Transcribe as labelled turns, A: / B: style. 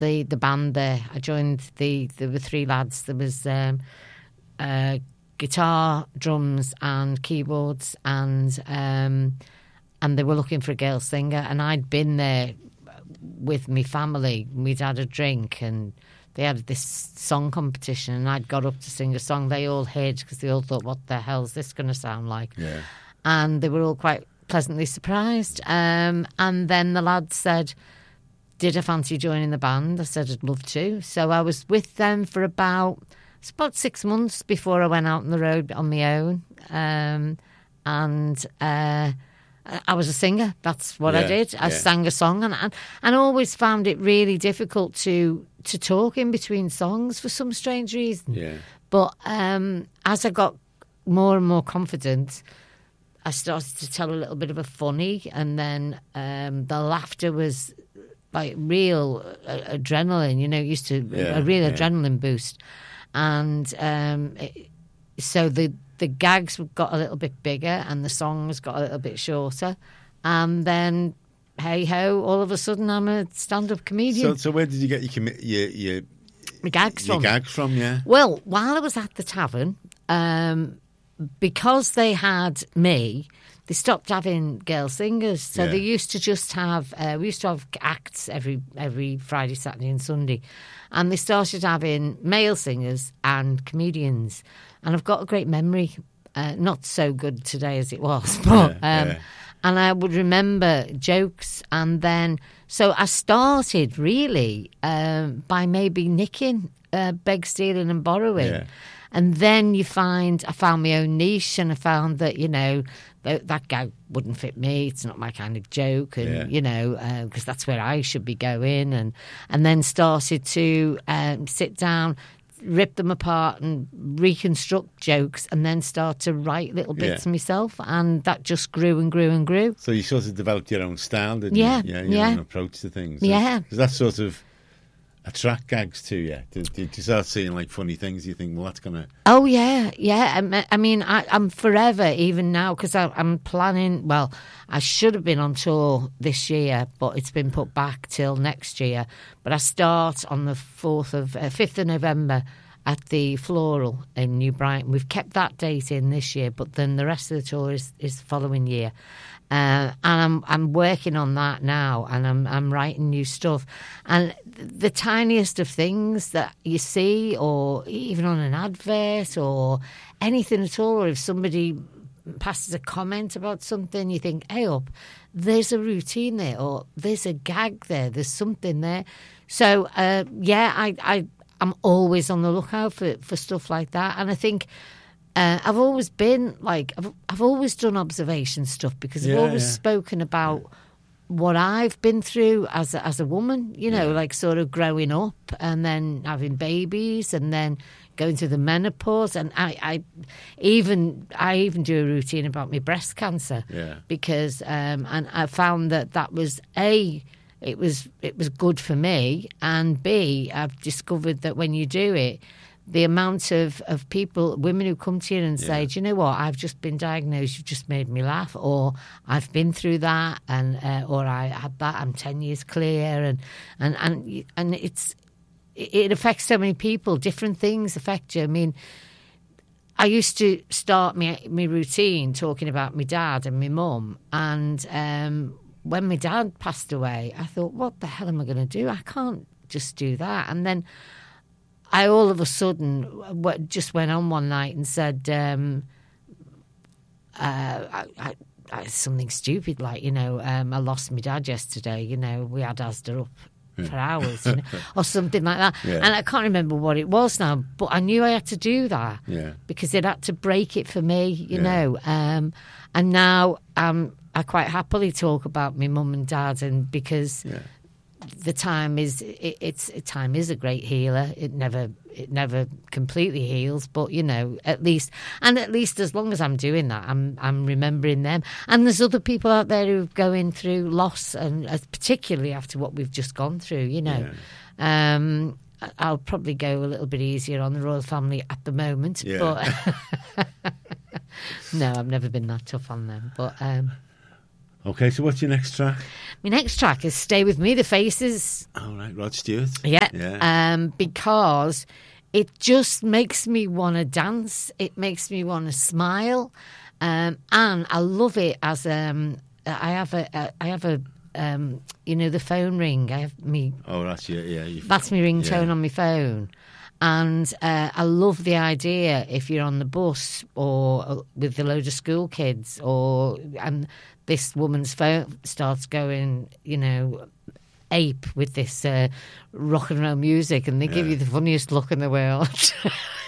A: the band there. I joined there were 3 lads. There was guitar, drums, and keyboards, and they were looking for a girl singer. And I'd been there with my family. We'd had a drink, and they had this song competition, and I'd got up to sing a song. They all hid because they all thought, what the hell's this going to sound like?
B: Yeah.
A: And they were all quite pleasantly surprised. And then the lads said, did I fancy joining the band? I said, I'd love to. So I was with them for about 6 months before I went out on the road on my own. I was a singer. That's what I did. I sang a song, and I always found it really difficult to talk in between songs for some strange reason.
B: Yeah.
A: But as I got more and more confident, I started to tell a little bit of a funny, and then the laughter was like real adrenaline. You know, used to a real adrenaline boost, and so the gags got a little bit bigger and the songs got a little bit shorter, and then hey ho, all of a sudden I'm a stand-up comedian.
B: So where did you get your
A: gags from?
B: Your gags from, yeah.
A: Well, while I was at the tavern, because they had me, they stopped having girl singers. So they used to just have we used to have acts every Friday, Saturday, and Sunday, and they started having male singers and comedians. And I've got a great memory, not so good today as it was, but and I would remember jokes. And then, so I started really by maybe nicking, beg, stealing, and borrowing. Yeah. And then I found my own niche, and I found that, you know, that gag wouldn't fit me. It's not my kind of joke, and you know, because that's where I should be going. And then started to sit down, rip them apart and reconstruct jokes, and then start to write little bits myself, and that just grew and grew and grew. So
B: you sort of developed your own style, didn't you? Your own approach to things. Does that sort of attract gags to you? Did you start seeing like funny things you think, well, that's gonna...
A: Oh yeah. I mean, I'm forever, even now, because I'm planning, well, I should have been on tour this year, but it's been put back till next year. But I start on the 5th of November at the Floral in New Brighton. We've kept that date in this year, but then the rest of the tour is the following year. And I'm working on that now, and I'm writing new stuff. And the tiniest of things that you see, or even on an advert or anything at all, or if somebody passes a comment about something, you think, hey up, there's a routine there, or there's a gag there, there's something there. So I'm always on the lookout for stuff like that. And I think I've always been like, I've always done observation stuff, because I've always spoken about what I've been through as a woman, you know, like sort of growing up and then having babies and then going through the menopause. And I even do a routine about my breast cancer, because and I found that was it was good for me, and B, I've discovered that when you do it, the amount of people, women who come to you and say, do you know what, I've just been diagnosed, you've just made me laugh, or I've been through that, and or I had that, I'm 10 years clear, and it affects so many people. Different things affect you. I mean, I used to start my routine talking about my dad and my mum, and when my dad passed away, I thought, what the hell am I going to do? I can't just do that. And then I all of a sudden just went on one night and said something stupid like, you know, I lost my dad yesterday, you know, we had Asda up for hours, you know, or something like that. Yeah. And I can't remember what it was now, but I knew I had to do that because it had to break it for me, you know. And now I quite happily talk about my mum and dad, and because... the time is time is a great healer. It never completely heals, but you know, at least as long as I'm doing that, I'm remembering them. And there's other people out there who are going through loss, and particularly after what we've just gone through, you know. I'll probably go a little bit easier on the royal family at the moment, but no, I've never been that tough on them. But
B: Okay, so what's your next track?
A: My next track is "Stay With Me," The Faces.
B: All right, Rod Stewart.
A: Yeah. Because it just makes me want to dance. It makes me want to smile, and I love it as I have a the phone ring. I have me.
B: Oh, that's
A: That's my ringtone on my phone. And I love the idea if you're on the bus or with a load of school kids, and this woman's phone starts going, ape with this rock and roll music, and they give you the funniest look in the world.